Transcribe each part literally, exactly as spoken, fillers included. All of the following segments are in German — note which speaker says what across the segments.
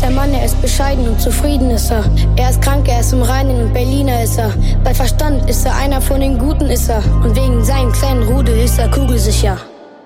Speaker 1: der Mann, er ist bescheiden und zufrieden ist er. Er ist krank, er ist im Reinen und Berliner ist er. Bei Verstand ist er einer von den Guten ist er. Und wegen seinem kleinen Rudel ist er kugelsicher.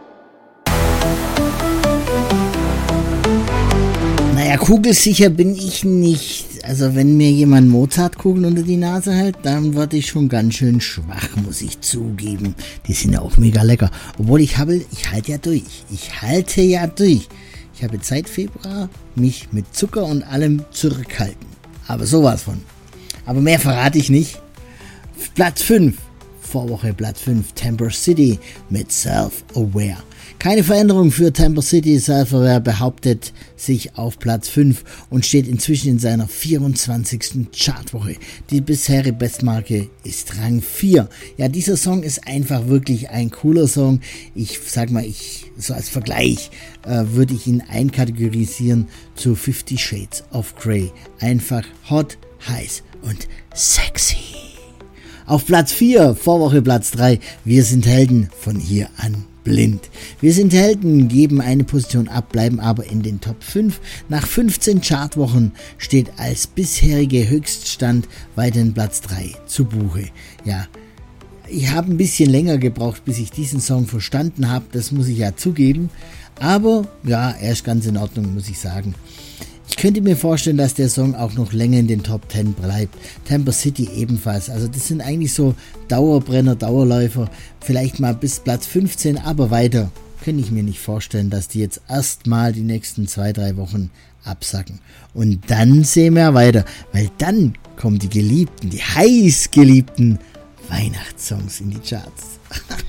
Speaker 2: Naja, kugelsicher bin ich nicht. Also wenn mir jemand Mozartkugeln unter die Nase hält, dann werde ich schon ganz schön schwach, muss ich zugeben. Die sind ja auch mega lecker. Obwohl ich habe, ich halte ja durch. Ich halte ja durch. Ich habe seit Februar mich mit Zucker und allem zurückhalten. Aber sowas von. Aber mehr verrate ich nicht. Platz fünf. Vorwoche Platz fünf. Temper City mit Self-Aware. Keine Veränderung für Temper City. Self-Aware behauptet sich auf Platz fünf und steht inzwischen in seiner vierundzwanzigsten Chartwoche. Die bisherige Bestmarke ist Rang vier. Ja, dieser Song ist einfach wirklich ein cooler Song. Ich sag mal, ich so als Vergleich äh, würde ich ihn einkategorisieren zu Fifty Shades of Grey. Einfach hot, heiß und sexy. Auf Platz vier, Vorwoche Platz drei. Wir sind Helden von hier an blind. Wir sind Helden, geben eine Position ab, bleiben aber in den Top fünf. Nach fünfzehn Chartwochen steht als bisherige Höchststand weiterhin Platz drei zu Buche. Ja, ich habe ein bisschen länger gebraucht, bis ich diesen Song verstanden habe, das muss ich ja zugeben. Aber ja, er ist ganz in Ordnung, muss ich sagen. Ich könnte mir vorstellen, dass der Song auch noch länger in den Top zehn bleibt. Temper City ebenfalls. Also das sind eigentlich so Dauerbrenner, Dauerläufer. Vielleicht mal bis Platz fünfzehn, aber weiter könnte ich mir nicht vorstellen, dass die jetzt erstmal die nächsten zwei, drei Wochen absacken. Und dann sehen wir weiter, weil dann kommen die geliebten, die heiß geliebten Weihnachtssongs in die Charts.